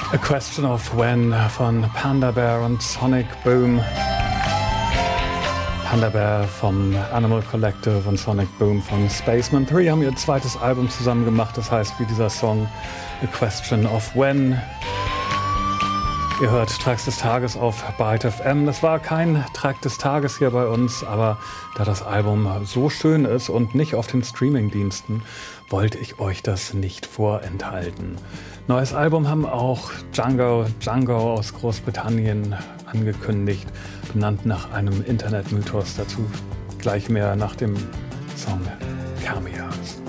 A Question of When von Panda Bear und Sonic Boom. Panda Bear vom Animal Collective und Sonic Boom von Spaceman 3 haben ihr zweites Album zusammen gemacht, das heißt wie dieser Song A Question of When. Ihr hört Tracks des Tages auf Byte FM. Das war kein Track des Tages hier bei uns, aber da das Album so schön ist und nicht auf den Streamingdiensten, wollte ich euch das nicht vorenthalten. Neues Album haben auch Django aus Großbritannien angekündigt, benannt nach einem Internetmythos. Dazu gleich mehr nach dem Song Cameos.